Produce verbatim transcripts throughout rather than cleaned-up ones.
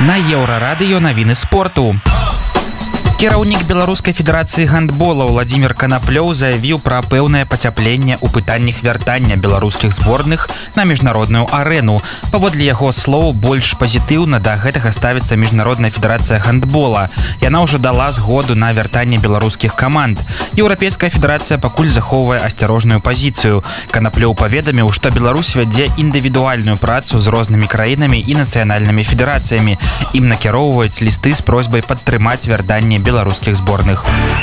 На Еўрарадыё навіны спорту. Кіраўнік Беларускай федэрацыі гандбола Владзімір Канаплёў заявіў пра пэўнае пацяпленне ў пытаннях вяртання беларускіх зборных на міжнародную арэну. Паводле яго слоў, больш пазітыўна да гэтага ставіцца міжнародная федэрацыя гандбола. Яна ўжо дала згоду на вяртанне беларускіх каманд. Еўрапейская федэрацыя пакуль захоўвае асцярожную пазіцыю. Канаплёў паведаміў, што Беларусь вядзе індывідуальную працу з рознымі краінамі і нацыянальнымі федэрацыямі. Ім накіроўваюць лісты з просьбай падтрымаць вяртанне беларускіх зборных.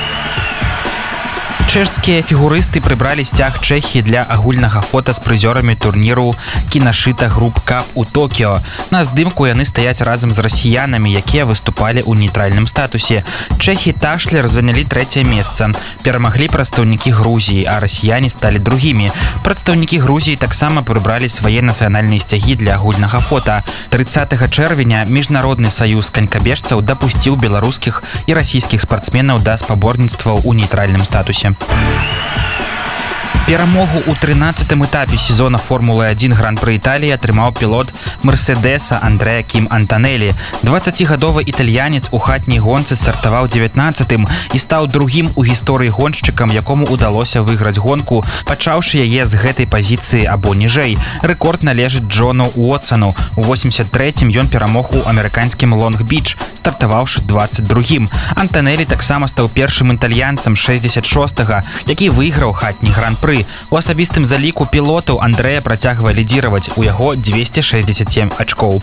Чэшскія фігурысты прыбралі сцяг Чэхіі для агульнага фота з прызёрамі турніру кінашыта груп кап у Токіо. На здымку яны стаяць разам з расіянамі, якія выступалі ў нейтральным статусе. Чэхі Ташлер занялі трэцяе месца. Перамаглі прадстаўнікі Грузіі, а расіяне сталі другімі. Прадстаўнікі Грузіі таксама прыбралі свае нацыянальныя сцягі для агульнага фота. трыццатага чэрвеня міжнародны саюз канькабежцаў дапусціў беларускіх і расійскіх спартсменаў да спаборніцтваў у нейтральным статусе. Перамогу ў трынаццатым этапе сезона Формулы адзін Гран-пры Італіі атрымаў пілот Мерседеса Андрэа Кім Антанелі. дваццацігадовы італьянец у хатняй гонцы стартаваў дзевятнаццатым і стаў другім у гісторыі гоншчыкам, якому удалося выйграць гонку, пачаўшы яе з гэтай пазіцыі або ніжэй. Рэкорд належыць Джону Уотсону. У восемьдесят трэцім ён перамог у амерыканскім Лонг-Біч, стартаваўшы дваццаць другім. Антанелі таксама стаў першым італьянцам шэсцьдзесят шостага, які выйграў хатні Гран-пры. У асабістым заліку пілотаў Андрэя працягвае лідзіраваць, у яго дзвесце шэсцьдзесят сем ачкоў.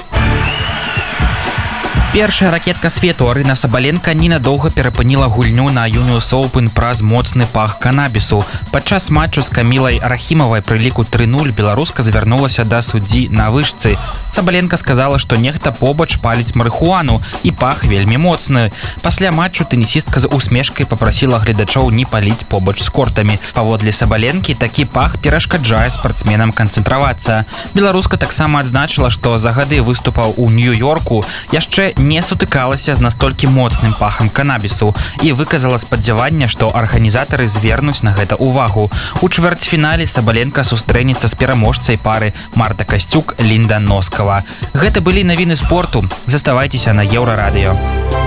Першая ракетка свету Арына Сабаленка ненадоўга перапыніла гульню на Юніус Оўпен праз моцны пах канабісу. Падчас матчу з Камілай Рахімавай пры ліку тры нуль беларуска звярнулася да суддзі на вышцы. Сабаленка сказала, што нехта побач паліць марыхуану і пах вельмі моцны. Пасля матчу тэнісістка з усмешкай папрасіла гледачоў не паліць побач з кортамі. Паводле Сабаленкі, такі пах перашкаджае спартсменам канцэнтравацца. Беларуска таксама адзначыла, што за гады выступаў у Нью-Йорку яшчэ не сутыкалася з настолькі моцным пахам канабісу і выказала спадзяванне, што арганізатары звернуць на гэта ўвагу. У чвэрцьфінале Сабаленка сустрэнецца з пераможцай пары Марта Касцюк-Лінда Носкава. Гэта былі навіны спорту. Заставайцеся на Еўрарадыё.